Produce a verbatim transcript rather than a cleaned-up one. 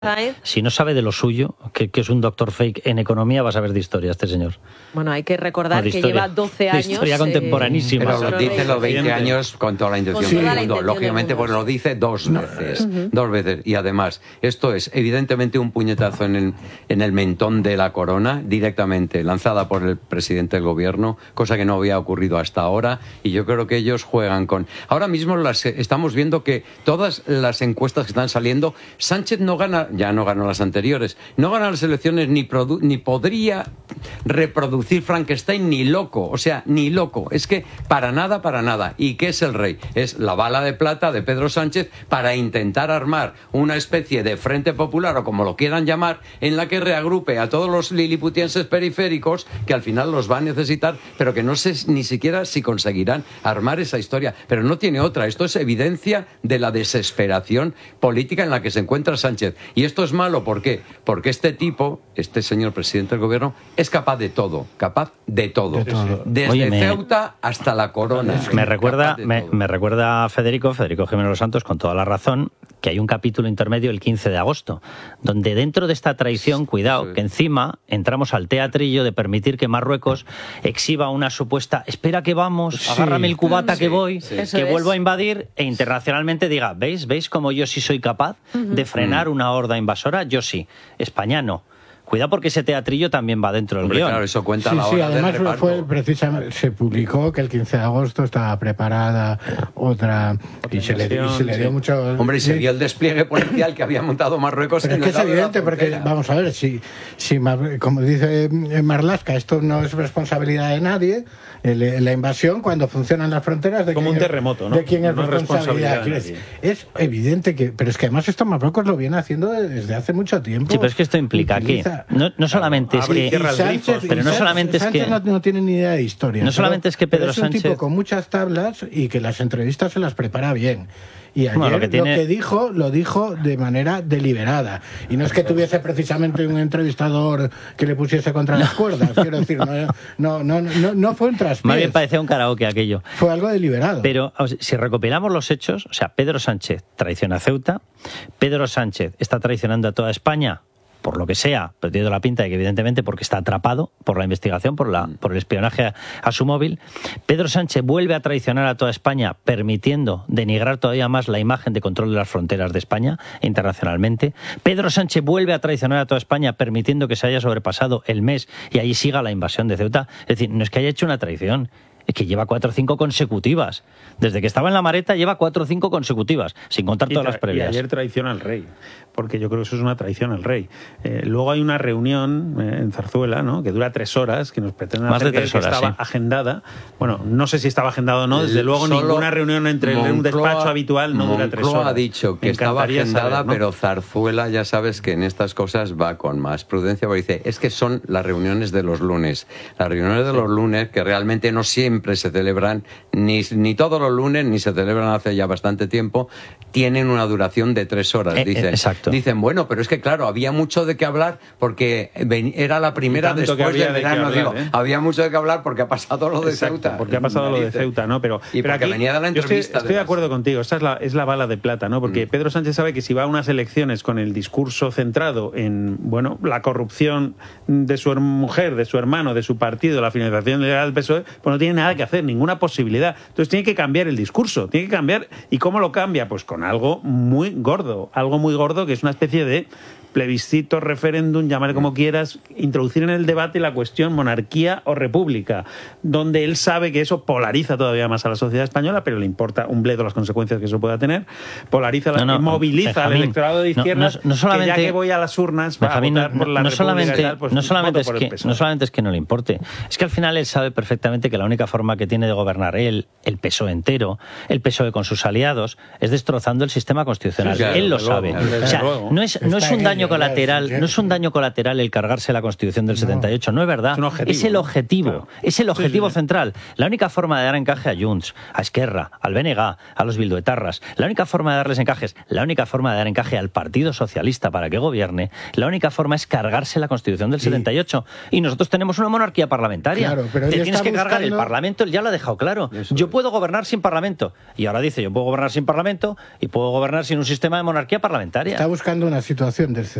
Si no sabe de lo suyo, que, que es un doctor fake en economía, va a saber de historia este señor. Bueno, hay que recordar no, que historia, lleva doce años... De historia contemporanísima. Eh, pero lo dice los veinte años con toda la intención sí. del mundo. Intención Lógicamente, del mundo, pues lo dice dos no. veces. Uh-huh. Dos veces. Y además, esto es evidentemente un puñetazo en el, en el mentón de la corona, directamente lanzada por el presidente del gobierno, cosa que no había ocurrido hasta ahora. Y yo creo que ellos juegan con... Ahora mismo las, estamos viendo que todas las encuestas que están saliendo, Sánchez no gana, ya no ganó las anteriores, no gana las elecciones ni, produ ni podría reproducir Frankenstein ni loco, o sea, ni loco. Es que para nada, para nada. ¿Y qué es el rey? Es la bala de plata de Pedro Sánchez para intentar armar una especie de frente popular, o como lo quieran llamar, en la que reagrupe a todos los liliputienses periféricos, que al final los va a necesitar, pero que no sé ni siquiera si conseguirán armar esa historia. Pero no tiene otra. Esto es evidencia de la desesperación política en la que se encuentra Sánchez. Y esto es malo, ¿por qué? Porque este tipo, este señor presidente del gobierno, es capaz de todo, capaz de todo. De todo. Desde Oye, me... Ceuta hasta la corona. Me recuerda, me, me recuerda a Federico, Federico Jiménez Los Santos, con toda la razón, que hay un capítulo intermedio el quince de agosto, donde dentro de esta traición, cuidado, sí. que encima entramos al teatrillo de permitir que Marruecos exhiba una supuesta, espera que vamos, sí. agárrame el cubata sí. que voy, sí. que vuelvo a invadir, e internacionalmente diga, ¿veis? ¿Veis cómo yo sí soy capaz uh-huh. de frenar uh-huh. una horda invasora? Yo sí, España no. Cuidado porque ese teatrillo también va dentro del Hombre, guión. Claro, eso cuenta sí, la hora sí, además del fue precisamente, se publicó que el quince de agosto estaba preparada otra, otra y, se le, y se le dio sí. mucho... Hombre, y se sí. vio el despliegue policial que había montado Marruecos. Pero en es que el es evidente, porque vamos a ver, si, si como dice Marlaska, esto no es responsabilidad de nadie, el, la invasión cuando funcionan las fronteras... De como quién, un terremoto, ¿no? De quién es no responsabilidad. responsabilidad es, es evidente que... Pero es que además esto Marruecos lo viene haciendo desde hace mucho tiempo. Sí, pero es que esto implica utiliza, que no, no solamente es que Sánchez, pero no solamente es Sánchez que no, no tiene ni idea de historia. No solamente es que Pedro es un Sánchez tipo con muchas tablas y que las entrevistas se las prepara bien. Y ayer bueno, lo, que tiene... lo que dijo, lo dijo de manera deliberada. Y no es que tuviese precisamente un entrevistador que le pusiese contra las cuerdas. Quiero decir, no, no, no, no, no fue un traspiés. Más bien parecía un karaoke aquello. Fue algo deliberado. Pero o sea, si recopilamos los hechos, o sea, Pedro Sánchez traiciona a Ceuta, Pedro Sánchez está traicionando a toda España, por lo que sea, pero tiene la pinta de que evidentemente porque está atrapado por la investigación, por, la, por el espionaje a, a su móvil. Pedro Sánchez vuelve a traicionar a toda España, permitiendo denigrar todavía más la imagen de control de las fronteras de España internacionalmente. Pedro Sánchez vuelve a traicionar a toda España, permitiendo que se haya sobrepasado el mes y allí siga la invasión de Ceuta. Es decir, no es que haya hecho una traición, es que lleva cuatro o cinco consecutivas. Desde que estaba en la Mareta lleva cuatro o cinco consecutivas, sin contar todas las previas. Y ayer traiciona al rey, porque yo creo que eso es una traición al rey. Eh, luego hay una reunión eh, en Zarzuela, ¿no?, que dura tres horas, que nos pretenden Más hacer de tres que horas, estaba sí. agendada. Bueno, no sé si estaba agendada o no, desde luego Solo ninguna reunión entre Moncloa, un despacho habitual no dura tres horas. ha dicho que estaba agendada, saber, ¿no? Pero Zarzuela ya sabes que en estas cosas va con más prudencia, porque dice, es que son las reuniones de los lunes. Las reuniones de los lunes, que realmente no siempre se celebran, ni, ni todos los lunes, ni se celebran hace ya bastante tiempo, tienen una duración de tres horas. Eh, dicen, eh, exacto. dicen, bueno, pero es que claro, había mucho de qué hablar porque era la primera después del verano. De digo, hablar, ¿eh? Había mucho de qué hablar porque ha pasado lo de Exacto, Ceuta. porque ha pasado lo de Ceuta, ¿no? Pero, y pero porque aquí, venía de la entrevista. Yo estoy, estoy de, de acuerdo contigo, esta es la, es la bala de plata, ¿no? Porque mm. Pedro Sánchez sabe que si va a unas elecciones con el discurso centrado en, bueno, la corrupción de su mujer, de su hermano, de su partido, la financiación legal del P S O E, pues no tiene nada que hacer, ninguna posibilidad. Entonces tiene que cambiar el discurso, tiene que cambiar. ¿Y cómo lo cambia? Pues con algo muy gordo, algo muy gordo que es una especie de plebiscito, referéndum, llámale como quieras, introducir en el debate la cuestión monarquía o república, donde él sabe que eso polariza todavía más a la sociedad española, pero le importa un bledo las consecuencias que eso pueda tener, polariza, la, no, no, moviliza Benjamín, al electorado de izquierdas, no, no, no solamente, que ya que voy a las urnas para votar por la no república solamente, tal, pues no solamente es por que, el P S O E. No solamente es que no le importe, es que al final él sabe perfectamente que la única forma que tiene de gobernar él, el P S O E entero, el P S O E con sus aliados, es destrozando el sistema constitucional. Sí, claro, él lo sabe. Luego, o sea, no es, no es un daño colateral, no es un daño colateral el cargarse la Constitución del no. setenta y ocho, no es verdad. Es, objetivo, es el objetivo, claro. es el objetivo sí, sí. central. La única forma de dar encaje a Junts, a Esquerra, al B N G, a los bilduetarras, la única forma de darles encajes, la única forma de dar encaje al Partido Socialista para que gobierne, la única forma es cargarse la Constitución del sí. setenta y ocho. Y nosotros tenemos una monarquía parlamentaria. Claro, pero te tienes que buscando... cargar el Parlamento, él ya lo ha dejado claro. Eso yo es. puedo gobernar sin Parlamento. Y ahora dice, yo puedo gobernar sin Parlamento y puedo gobernar sin un sistema de monarquía parlamentaria. Está buscando una situación de